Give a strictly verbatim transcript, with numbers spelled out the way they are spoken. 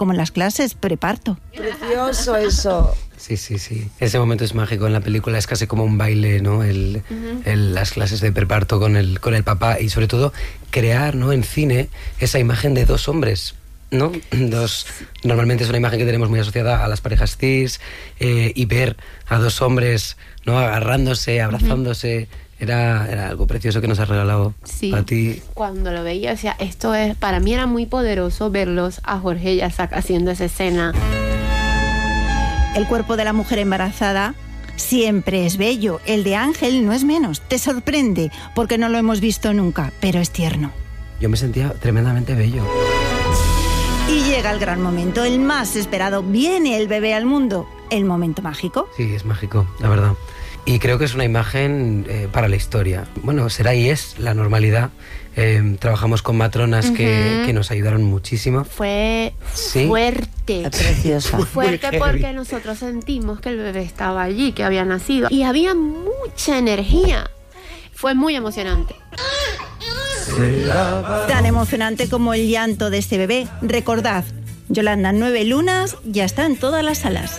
como en las clases preparto. Precioso eso. Sí, sí, sí. Ese momento es mágico en la película, es casi como un baile, ¿no? El, uh-huh. el, las clases de preparto con el, con el papá y sobre todo crear, ¿no? En cine esa imagen de dos hombres, ¿no? Dos, normalmente es una imagen que tenemos muy asociada a las parejas cis eh, y ver a dos hombres, ¿no? Agarrándose, abrazándose. Uh-huh. Era, era algo precioso que nos has regalado sí. a ti. Cuando lo veía, o sea, esto es, para mí era muy poderoso verlos a Jorge y a Zac haciendo esa escena. El cuerpo de la mujer embarazada siempre es bello. El de Ángel no es menos. Te sorprende porque no lo hemos visto nunca, pero es tierno. Yo me sentía tremendamente bello. Y llega el gran momento, el más esperado. Viene el bebé al mundo. El momento mágico. Sí, es mágico, la verdad. Y creo que es una imagen eh, para la historia. Bueno, será y es la normalidad. Eh, trabajamos con matronas uh-huh. que, que nos ayudaron muchísimo. Fue ¿Sí? fuerte. Preciosa. Fuerte porque nosotros sentimos que el bebé estaba allí, que había nacido. Y había mucha energía. Fue muy emocionante. Tan emocionante como el llanto de este bebé. Recordad, Yolanda, Nueve Lunas ya está en todas las salas.